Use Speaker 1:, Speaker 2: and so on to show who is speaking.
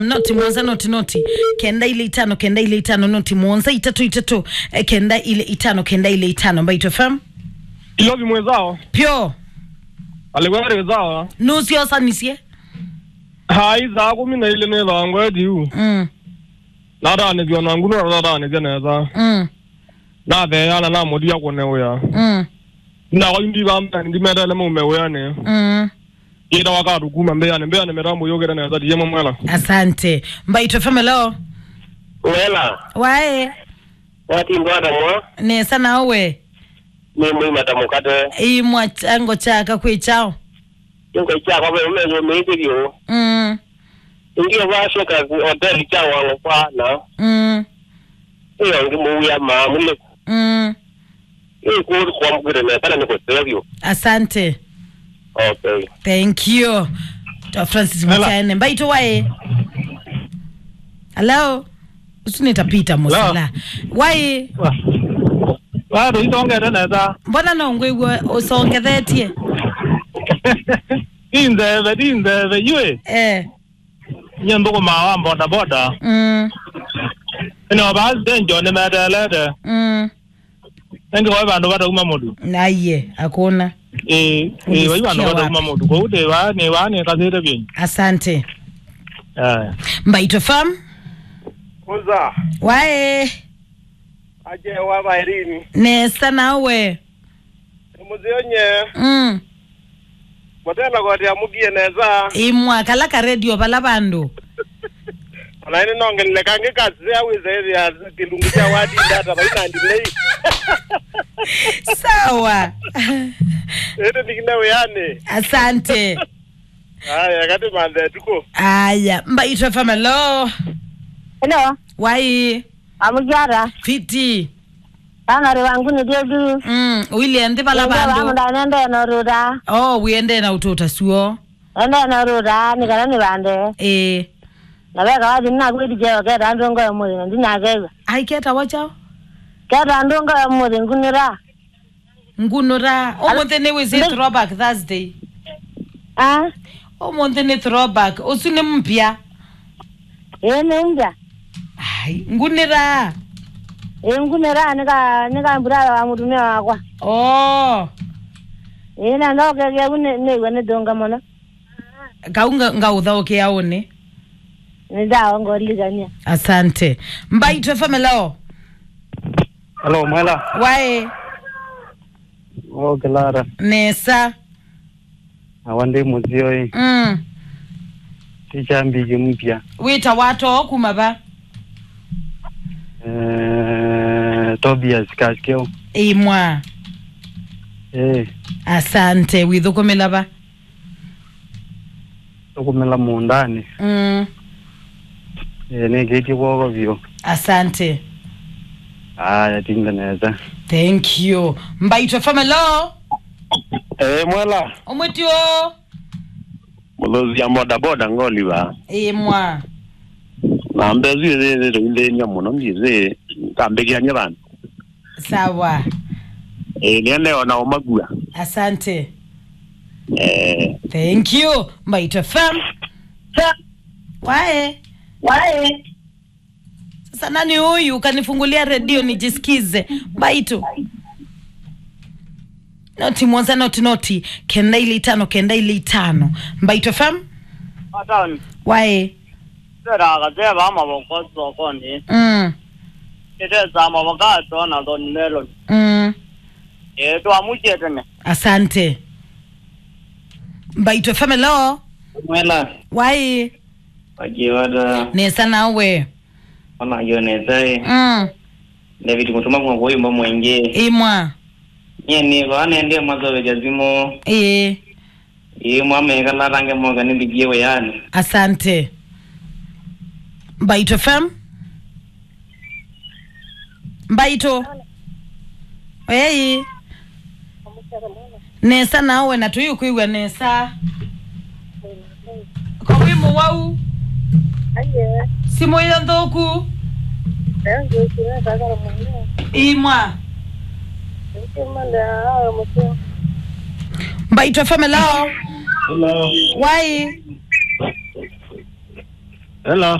Speaker 1: Noti Mwanza noti kenda ile itano noti Mwanza itatu kenda ile itano Mbaito FM
Speaker 2: Ilobi mwezao
Speaker 1: Pyo
Speaker 2: Alegware zao
Speaker 1: Nusi osa nisie
Speaker 2: Hai za kumina ile nela angwedi u Nada ne diona nguno nada ne geneza Na de yana na modia kone oya Na ko indi bamba ndi medale mo mewe ne Ida wakadu kuma mbea ne merambo yogera na zadi yema mwela
Speaker 1: Asante Mbaito FM lo
Speaker 3: Wela
Speaker 1: Wae
Speaker 3: Wati mbada mwa
Speaker 1: Ne sana owe
Speaker 3: Mimi matamukate
Speaker 1: Imwa chango chaka kwichao
Speaker 3: Yunga chako wewe mwezi yo Ingia washo ka hotel cha wangu kwa na Iyo ngimu ya mamule Iyo kwa mgire na kana niko serio
Speaker 1: Asante
Speaker 3: Okay
Speaker 1: Thank you To Francis Mchane Mbaito wae Hello Usunita Peter Musala Wae
Speaker 2: Wado itonge na za
Speaker 1: Mbona na ungwe usongethetie
Speaker 2: Dinze yue Nyembo ko mawa boda Ino ba denjo ne medale Ngi wa bantu bada kuma modu
Speaker 1: Naye akona
Speaker 2: wa bantu bada kuma modu ko de wa ne kazere bin
Speaker 1: Asante Mbaito FM
Speaker 3: Kuza
Speaker 1: Wae
Speaker 3: Aje wa bairini
Speaker 1: Nesa nawe
Speaker 3: Muzionye Motela kwa ya mugie neza
Speaker 1: Imwa kalaka radio bala bandu
Speaker 3: Alaini nongele kange kazi ya wizeri ya kilungu cha wadi data baina ndilei
Speaker 1: Sawa
Speaker 3: Ete nikina weyane
Speaker 1: Asante
Speaker 3: Aya kati mande tuko
Speaker 1: Aya Mbaito FM lo
Speaker 4: Hello
Speaker 1: Wae
Speaker 4: Amujara
Speaker 1: Fiti
Speaker 4: Angari wangu ni dedu
Speaker 1: Uiliende bala bandu
Speaker 4: Nende na ruda
Speaker 1: Uiende na utota suo
Speaker 4: Nende na ruda Nikana ni bande Na weka wazi nina kwedi jewa Keta andungo ya mwezi Ndina kewa
Speaker 1: Hai keta wachao
Speaker 4: Keta andungo ya mwezi
Speaker 1: Ngunura Omonte newe zi throwback Thursday Omonte ne throwback Osune mpya
Speaker 4: Mpya
Speaker 1: Hai Ngunira
Speaker 4: Ngunira nika mbura wa mutumia wakwa Ina ndoke kia newe ne donga mona
Speaker 1: Kaunga nga uke aone
Speaker 4: Nida wango ligania
Speaker 1: Asante Mbaito FM lo
Speaker 2: Hello mwela
Speaker 1: Wae
Speaker 2: Clara
Speaker 1: Nesa
Speaker 2: Awande muzioi Ticha mbigi mpya
Speaker 1: Wita wato kumaba
Speaker 2: Tobias Kaskeo
Speaker 1: Imwa Asante withukumila ba
Speaker 2: Tukumela mundani ne geti wogo vyo
Speaker 1: Asante
Speaker 2: Aya tingeneza
Speaker 1: Thank you Mbaito FM lo
Speaker 3: Mwela
Speaker 1: Omwetio
Speaker 3: Mulozi ya boda ngoli ba
Speaker 1: Imwa
Speaker 3: Na mbezi ze ile nyamuno ngize Kambege nyabana
Speaker 1: Sawa
Speaker 3: Niende ona omagua
Speaker 1: Asante Thank you Mbaito FM Wae Sasa nani huyu kanifungulia radio nijisikize Mbaito Noti Mwanza noti kenda ile itano Mbaito FM
Speaker 5: Atani
Speaker 1: Wae
Speaker 5: Sera gazeba amaboko sokoni Kiteza amaboko na don melon to amujete
Speaker 1: Asante Mbaito FM lo
Speaker 3: Mwela
Speaker 1: Wae
Speaker 3: Wajiwada
Speaker 1: Nesa nawe
Speaker 3: Ona yonezai David mutuma kwa wimbo mwenge
Speaker 1: Imwa
Speaker 3: Ni bana ndiye mazowe jazimo mwame kala range moga ni bigiwe yani
Speaker 1: Asante Mbaito FM Mbaito Nesa nawe na tuyu kuiwe Nesa Kwa wimbo wau Simo yandhoku Imwa Mbaito FM lo
Speaker 3: Hello
Speaker 1: Why
Speaker 2: Hello.